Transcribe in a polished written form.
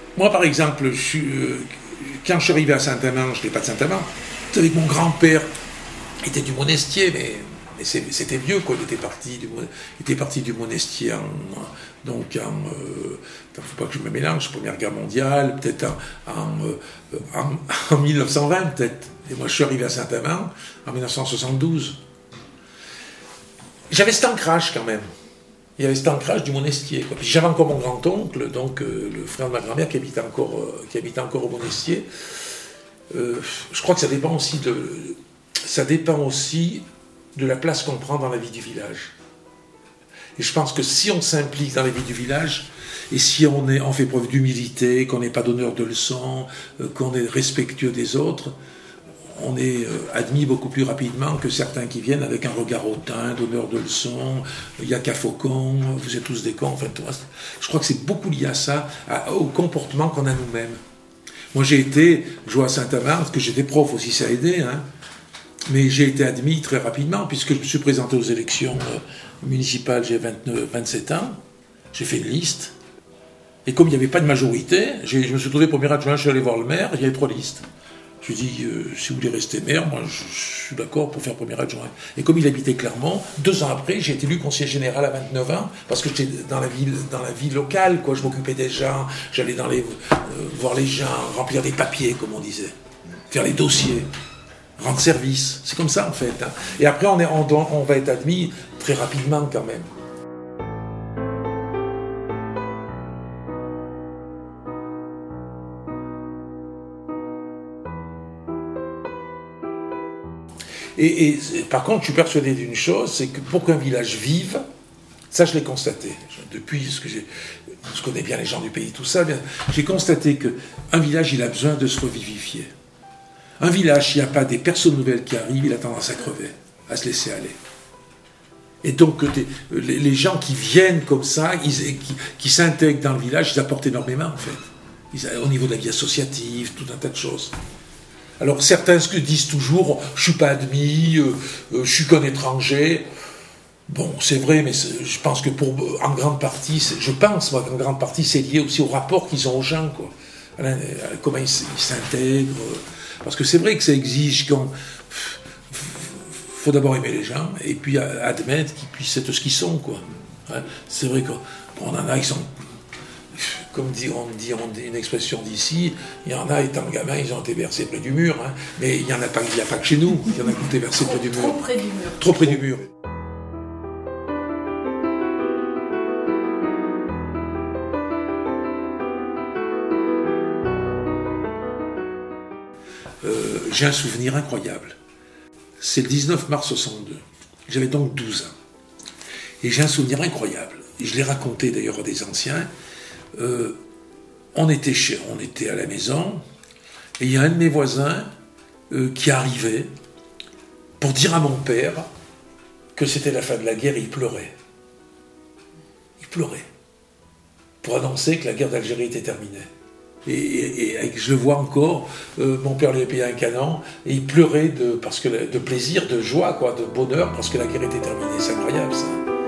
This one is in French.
Moi, par exemple, quand je suis arrivé à Saint-Amand, je n'étais pas de Saint-Amand, j'étais avec mon grand-père, il était du Monestier, mais c'était vieux, quoi. Il était parti du Monestier donc faut pas que je me mélange, Première Guerre mondiale, peut-être en 1920, peut-être. Et moi, je suis arrivé à Saint-Amand en 1972. J'avais cet ancrage, quand même. Il y avait cet ancrage du Monestier, quoi. Puis j'avais encore mon grand-oncle, donc le frère de ma grand-mère, qui habitait encore au Monestier. Je crois que ça dépend aussi de la place qu'on prend dans la vie du village. Et je pense que si on s'implique dans la vie du village, et si on fait preuve d'humilité, qu'on n'est pas donneur de leçons, qu'on est respectueux des autres, on est admis beaucoup plus rapidement que certains qui viennent avec un regard hautain, donneur de leçons, il n'y a qu'à Faucon, vous êtes tous des cons. Enfin, je crois que c'est beaucoup lié à ça, au comportement qu'on a nous-mêmes. Moi, j'ai joué à Saint-Amand, parce que j'étais prof aussi, ça a aidé, hein. Mais j'ai été admis très rapidement, puisque je me suis présenté aux élections municipales, j'ai 27 ans, j'ai fait une liste, et comme il n'y avait pas de majorité, je me suis trouvé premier adjoint, je suis allé voir le maire, il y avait 3 listes. Je lui ai dit, si vous voulez rester maire, moi je suis d'accord pour faire premier adjoint. Et comme il habitait Clermont, 2 ans après, j'ai été élu conseiller général à 29 ans, parce que j'étais dans la vie locale, quoi. Je m'occupais des gens, j'allais voir les gens, remplir des papiers, comme on disait, faire les dossiers, rendre service. C'est comme ça, en fait, hein. Et après, on va être admis très rapidement, quand même. Et par contre, je suis persuadé d'une chose, c'est que pour qu'un village vive, ça je l'ai constaté, depuis je connais bien les gens du pays, tout ça, j'ai constaté qu'un village, il a besoin de se revivifier. Un village, s'il n'y a pas des personnes nouvelles qui arrivent, il a tendance à crever, à se laisser aller. Et donc, les gens qui viennent comme ça, qui s'intègrent dans le village, ils apportent énormément, en fait. Au niveau de la vie associative, tout un tas de choses. Alors certains disent toujours « je suis pas admis, je suis qu'un étranger ». Bon, c'est vrai, mais je pense que en grande partie, qu'en grande partie, c'est lié aussi au rapport qu'ils ont aux gens, quoi. Comment ils s'intègrent. Parce que c'est vrai que ça exige faut d'abord aimer les gens, et puis admettre qu'ils puissent être ce qu'ils sont, quoi. C'est vrai qu'on en a qui sont... Comme on dit une expression d'ici, il y en a, étant gamin, ils ont été versés près du mur, hein. Mais il n'y a pas que chez nous, il y en a qui ont été versés près du mur. Trop près du mur. Trop près du mur. J'ai un souvenir incroyable. C'est le 19 mars 62. J'avais donc 12 ans. Et j'ai un souvenir incroyable. Et je l'ai raconté d'ailleurs à des anciens. On était à la maison, et il y a un de mes voisins qui arrivait pour dire à mon père que c'était la fin de la guerre, et il pleurait. Il pleurait. Pour annoncer que la guerre d'Algérie était terminée. Et je le vois encore, mon père lui avait payé un canon, et il pleurait de plaisir, de joie, quoi, de bonheur, parce que la guerre était terminée. C'est incroyable, ça.